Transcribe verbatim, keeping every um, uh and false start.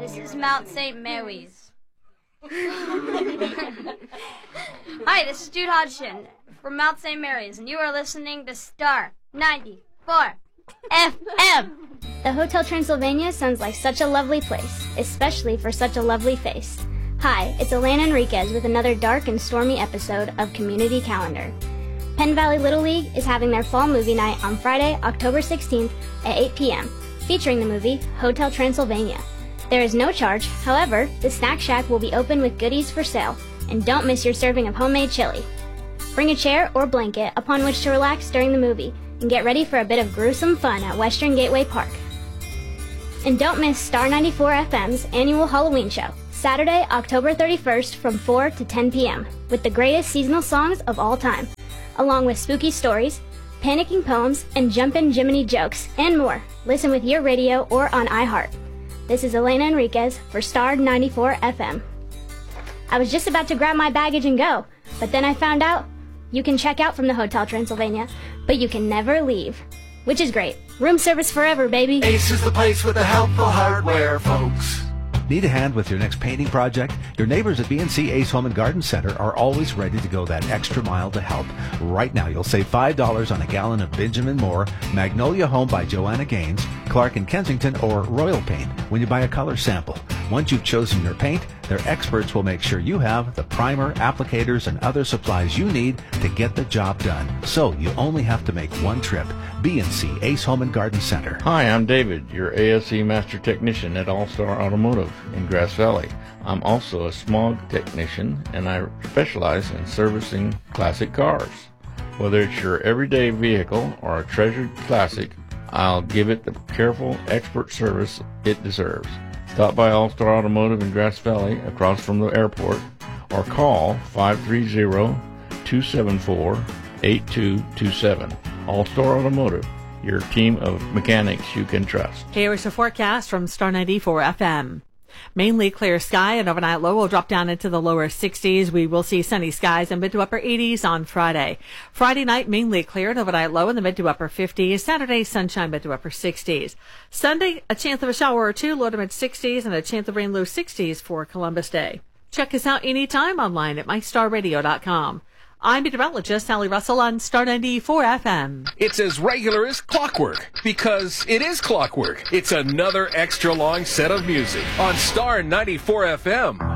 This is Mount Saint Mary's. Hi, this is Jude Hodgson from Mount Saint Mary's, and you are listening to Star ninety-four F M. The Hotel Transylvania sounds like such a lovely place, especially for such a lovely face. Hi, it's Elena Enriquez with another dark and stormy episode of Community Calendar. Penn Valley Little League is having their fall movie night on Friday, October sixteenth at eight p.m., featuring the movie Hotel Transylvania. There is no charge, however, the Snack Shack will be open with goodies for sale, and don't miss your serving of homemade chili. Bring a chair or blanket upon which to relax during the movie, and get ready for a bit of gruesome fun at Western Gateway Park. And don't miss Star ninety-four F M's annual Halloween show, Saturday, October thirty-first from four to ten p.m., with the greatest seasonal songs of all time, along with spooky stories, panicking poems, and jumpin' Jiminy jokes, and more. Listen with your radio or on iHeart. This is Elena Enriquez for Star ninety-four F M. I was just about to grab my baggage and go, but then I found out you can check out from the Hotel Transylvania, but you can never leave, which is great. Room service forever, baby. Ace is the place with the helpful hardware, folks. Need a hand with your next painting project? Your neighbors at B and C Ace Home and Garden Center are always ready to go that extra mile to help. Right now, you'll save five dollars on a gallon of Benjamin Moore, Magnolia Home by Joanna Gaines, Clark and Kensington, or Royal Paint when you buy a color sample. Once you've chosen your paint, their experts will make sure you have the primer, applicators, and other supplies you need to get the job done. So you only have to make one trip. B and C Ace Home and Garden Center. Hi, I'm David, your A S E Master Technician at All-Star Automotive in Grass Valley. I'm also a smog technician, and I specialize in servicing classic cars. Whether it's your everyday vehicle or a treasured classic, I'll give it the careful, expert service it deserves. Stop by All-Star Automotive in Grass Valley across from the airport, or call five three zero, two seven four, eight two two seven. All-Star Automotive, your team of mechanics you can trust. Here is your forecast from Star ninety-four F M. Mainly clear sky, and overnight low will drop down into the lower sixties. We will see sunny skies and mid to upper eighties on Friday. Friday night, mainly clear, and overnight low in the mid to upper fifties. Saturday, sunshine, mid to upper sixties. Sunday, a chance of a shower or two, low to mid sixties, and a chance of rain, low sixties for Columbus Day. Check us out anytime online at my star radio dot com. I'm meteorologist Sally Russell on Star ninety-four F M. It's as regular as clockwork, because it is clockwork. It's another extra long set of music on Star ninety-four F M.